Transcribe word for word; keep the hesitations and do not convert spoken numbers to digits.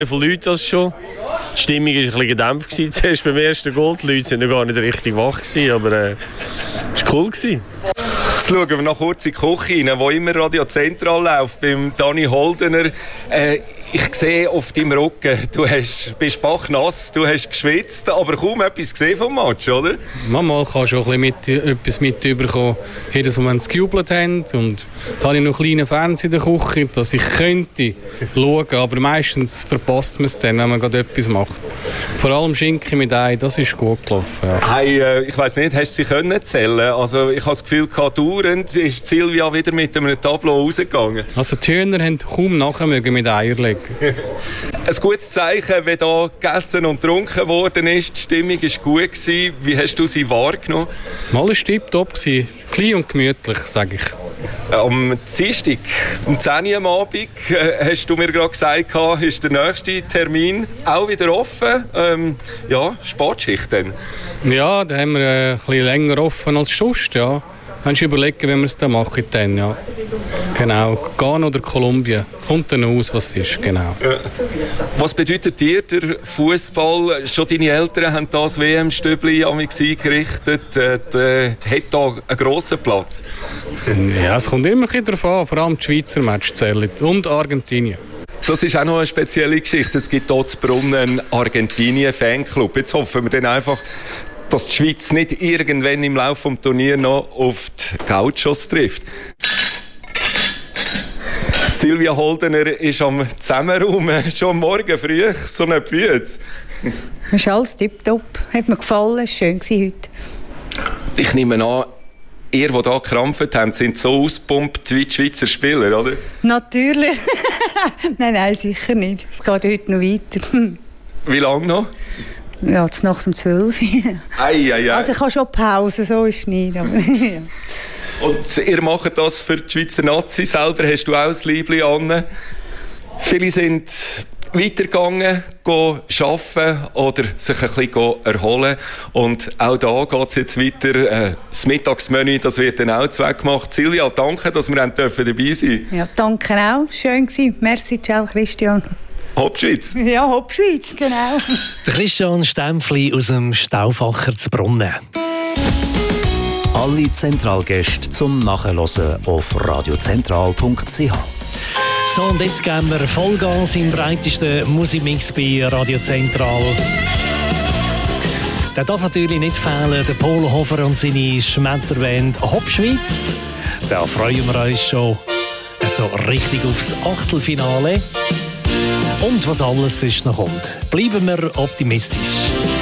Von Leuten das schon. Die Stimmung war ein bisschen gedämpft. Zuerst beim ersten Goal. Die Leute waren noch gar nicht richtig wach, aber äh, es war cool. Jetzt schauen wir noch kurz in die Küche rein, wo immer Radio Zentral läuft, beim Dani Holdener. Äh, ich sehe auf deinem Rücken, du hast, bist bachnass, du hast geschwitzt, aber kaum etwas gesehen vom Match, oder? Manchmal kannst du auch ein bisschen mit, etwas mitbekommen, jedes Moment gejubelt haben. Und da habe ich noch einen kleinen Fernseher in der Küche, dass ich könnte schauen, aber meistens verpasst man es dann, wenn man gerade etwas macht. Vor allem Schinken mit Ei, das ist gut gelaufen. Ja. Hey, äh, ich weiss nicht, hast du sie können zählen? Also ich habe das Gefühl, dauernd ist Silvia wieder mit einem Tableau rausgegangen. Also die Hühner haben kaum nachher mögen mit Eier legen. Ein gutes Zeichen, wenn da gegessen und getrunken worden ist. Die Stimmung war gut gewesen. Wie hast du sie wahrgenommen? Mal war tipptopp, klein und gemütlich, sage ich. Am Dienstag, um zehn Uhr am Abend, äh, hast du mir gerade gesagt, ist der nächste Termin auch wieder offen. Ähm, ja, Sportschicht dann. Ja, da haben wir äh, ein bisschen länger offen als sonst, ja. Kannst du überlegen, wie wir es dann machen dann, ja. Genau, Ghana oder Kolumbien. Kommt dann aus, was es ist, genau. Ja. Was bedeutet dir der Fußball? Schon deine Eltern haben das W M-Stübli eingerichtet. Äh, der hat da einen grossen Platz. Ja, es kommt immer ein darauf an. Vor allem die Schweizer Match zählen. Und Argentinien. Das ist auch noch eine spezielle Geschichte. Es gibt hier zu Brunnen einen Argentinien-Fanclub. Jetzt hoffen wir dann einfach, dass die Schweiz nicht irgendwann im Laufe des Turniers noch auf die Gauchos trifft. Silvia Holdener ist am Zusammenraum schon morgen früh, so eine Bühne. Es ist alles tipptopp. Hat mir gefallen, es war schön heute. Ich nehme an, ihr, die hier gekrampft habt, sind so auspumpt wie die Schweizer Spieler, oder? Natürlich. nein, nein, sicher nicht. Es geht heute noch weiter. Wie lange noch? Ja, jetzt nach um zwölf. ei, ei, ei. Also ich habe schon Pause, so ist es nicht. Aber, ja. Und ihr macht das für die Schweizer Nazi selber, hast du auch ein Liebling an. Viele sind weitergegangen, arbeiten oder sich ein bisschen erholen. Und auch da geht es jetzt weiter. Das Mittagsmenü, das wird dann auch zweckgemacht. Silvia, danke, dass wir dabei sein dürfen. Ja, danke auch. Schön gewesen. Merci, ciao, Christian. Hauptschweiz? Ja, Hauptschweiz, genau. Der Christian Stempfli aus dem Stauffacher zu Brunnen. Alle Zentralgäste zum Nachhören auf radiozentral punkt c h. So, und jetzt geben wir Vollgas im breitesten Musikmix bei Radio Zentral. Der darf natürlich nicht fehlen, der Paul Hofer und seine Schmetterband Hauptschweiz. Da freuen wir uns schon so richtig aufs Achtelfinale. Und was alles sonst noch kommt. Bleiben wir optimistisch.